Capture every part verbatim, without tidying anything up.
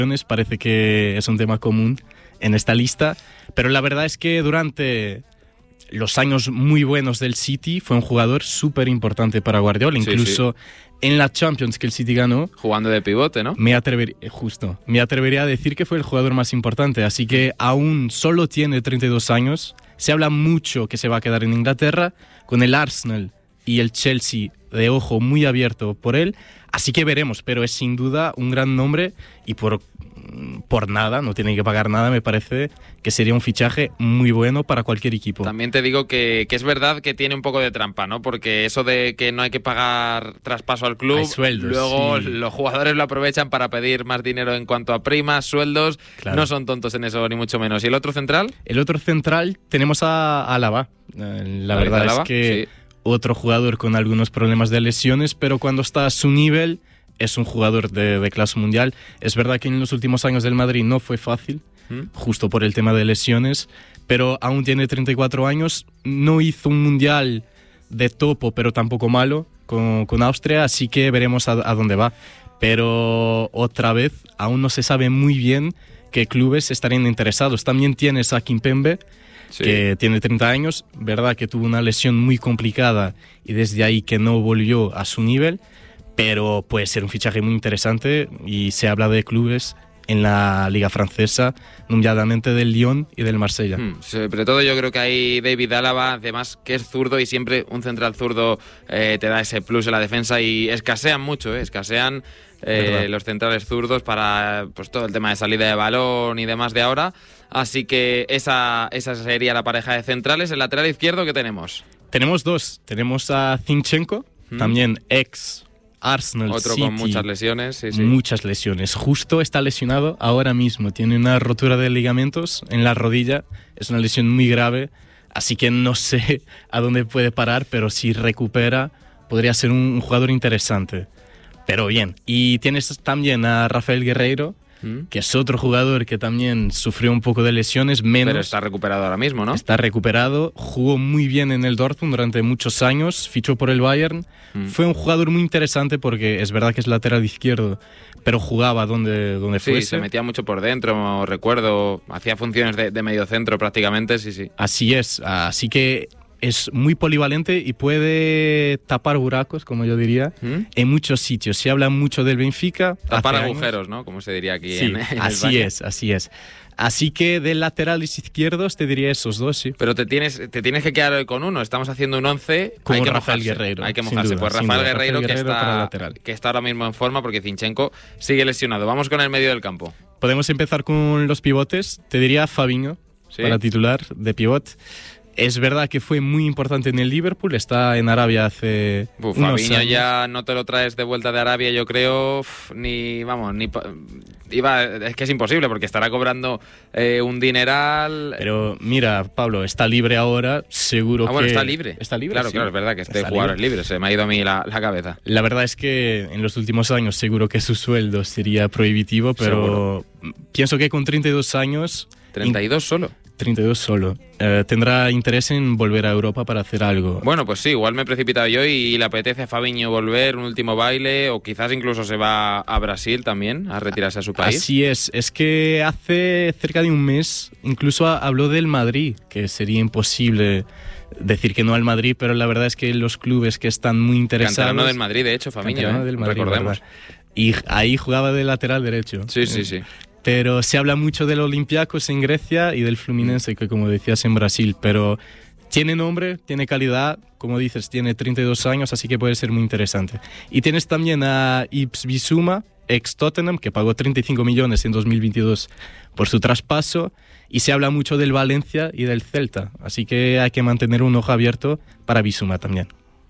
parece que es un tema común en esta lista, pero la verdad es que durante los años muy buenos del City fue un jugador súper importante para Guardiola, incluso sí, sí. en la Champions que el City ganó. Jugando de pivote, ¿no? Me atrevería, justo, me atrevería a decir que fue el jugador más importante, así que aún solo tiene treinta y dos años, se habla mucho que se va a quedar en Inglaterra, con el Arsenal y el Chelsea de ojo muy abierto por él, así que veremos, pero es sin duda un gran nombre y por, por nada, no tiene que pagar nada, me parece que sería un fichaje muy bueno para cualquier equipo. También te digo que, que es verdad que tiene un poco de trampa, ¿no? Porque eso de que no hay que pagar traspaso al club, hay sueldos, luego sí. los jugadores lo aprovechan para pedir más dinero en cuanto a primas, sueldos, claro. No son tontos en eso ni mucho menos. ¿Y el otro central? El otro central tenemos a Alaba, la verdad Alaba, es que... Sí. Otro jugador con algunos problemas de lesiones, pero cuando está a su nivel es un jugador de, de clase mundial. Es verdad que en los últimos años del Madrid no fue fácil, ¿Mm? justo por el tema de lesiones, pero aún tiene treinta y cuatro años, no hizo un mundial de topo, pero tampoco malo con, con Austria, así que veremos a, a dónde va. Pero otra vez, aún no se sabe muy bien qué clubes estarían interesados. También tienes a Kimpembe, sí. que tiene treinta años, verdad que tuvo una lesión muy complicada y desde ahí que no volvió a su nivel, pero puede ser un fichaje muy interesante y se habla de clubes en la Liga Francesa, nominadamente del Lyon y del Marsella. Hmm, sobre todo yo creo que hay David Alaba, además que es zurdo y siempre un central zurdo eh, te da ese plus en la defensa y escasean mucho, eh, escasean eh, los centrales zurdos para pues todo el tema de salida de balón y demás de ahora. Así que esa, esa sería la pareja de centrales. El lateral izquierdo, ¿qué tenemos? Tenemos dos. Tenemos a Zinchenko, hmm. también ex Arsenal, otro City, con muchas lesiones. Sí, sí. Muchas lesiones. Justo está lesionado ahora mismo. Tiene una rotura de ligamentos en la rodilla. Es una lesión muy grave. Así que no sé a dónde puede parar, pero si recupera podría ser un jugador interesante. Pero bien. Y tienes también a Rafael Guerreiro, que es otro jugador que también sufrió un poco de lesiones, menos. Pero está recuperado ahora mismo, ¿no? Está recuperado, jugó muy bien en el Dortmund durante muchos años, fichó por el Bayern. Mm. Fue un jugador muy interesante porque es verdad que es lateral izquierdo, pero jugaba donde, donde sí, fuese. Sí, se metía mucho por dentro, recuerdo, hacía funciones de, de medio centro prácticamente, sí, sí. Así es, así que es muy polivalente y puede tapar buracos, como yo diría, ¿Mm? en muchos sitios. Se habla mucho del Benfica. Tapar agujeros, ¿no? Como se diría aquí sí, en, en así España. es, así es. Así que de laterales izquierdos te diría esos dos, sí. Pero te tienes, te tienes que quedar con uno. Estamos haciendo un once. Como hay que Rafael mojarse, Guerreiro. Hay que mojarse. Duda, pues Rafael duda, Guerreiro, Rafael que, Guerreiro está, que está ahora mismo en forma porque Zinchenko sigue lesionado. Vamos con el medio del campo. Podemos empezar con los pivotes. Te diría Fabinho, ¿sí? para titular de pivot. Es verdad que fue muy importante en el Liverpool, está en Arabia hace Uf, unos Fabinho años. Ya no te lo traes de vuelta de Arabia, yo creo, uf, ni, vamos, ni iba, es que es imposible porque estará cobrando eh, un dineral. Pero mira, Pablo, está libre ahora, seguro ah, que... bueno, está libre. Está libre, Claro, sí. claro, es verdad que este está jugador libre. es libre, se me ha ido a mí la, la cabeza. La verdad es que en los últimos años seguro que su sueldo sería prohibitivo, pero seguro. Pienso que con treinta y dos años... ¿treinta y dos solo? treinta y dos solo. Eh, tendrá interés en volver a Europa para hacer algo. Bueno, pues sí, igual me he precipitado yo y le apetece a Fabinho volver, un último baile, o quizás incluso se va a Brasil también, a retirarse a su país. Así es, es que hace cerca de un mes incluso habló del Madrid, que sería imposible decir que no al Madrid, pero la verdad es que los clubes que están muy interesados... Canterano del Madrid, de hecho, Fabinho, ¿eh? del Madrid, recordemos. ¿verdad? Y ahí jugaba de lateral derecho. Sí, sí, sí. Pero se habla mucho del Olympiacos en Grecia y del Fluminense, que como decías en Brasil, pero tiene nombre, tiene calidad, como dices, tiene treinta y dos años, así que puede ser muy interesante. Y tienes también a Yves Bissouma, ex Tottenham, que pagó treinta y cinco millones en dos mil veintidós por su traspaso, y se habla mucho del Valencia y del Celta, así que hay que mantener un ojo abierto para Bissouma también.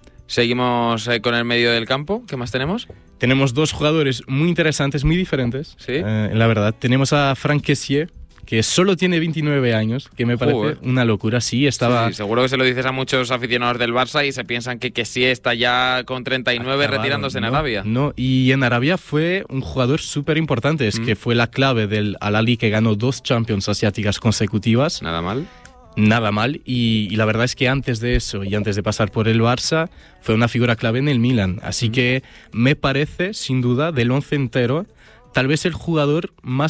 Seguimos eh, con el medio del campo. ¿Qué más tenemos? Tenemos dos jugadores muy interesantes, muy diferentes. ¿Sí? Eh, la verdad, tenemos a Franck Kessié, que solo tiene veintinueve años, que me parece Joder. una locura. Sí, estaba... Sí, seguro que se lo dices a muchos aficionados del Barça y se piensan que Kessié está ya con treinta y nueve Acabado, retirándose en no, Arabia. No, y en Arabia fue un jugador súper importante. Es mm. que fue la clave del Al-Ahly, que ganó dos Champions asiáticas consecutivas. Nada mal. Nada mal, y, y la verdad es que antes de eso y antes de pasar por el Barça fue una figura clave en el Milan, así mm. que me parece sin duda del once entero tal vez el jugador más